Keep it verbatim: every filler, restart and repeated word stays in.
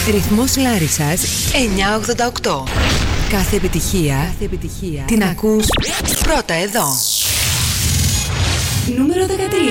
Ρυθμός Λάρισσας εννιακόσια ογδόντα οκτώ. Κάθε επιτυχία, Κάθε επιτυχία την ακούς πρώτα εδώ. Νούμερο δεκατρία.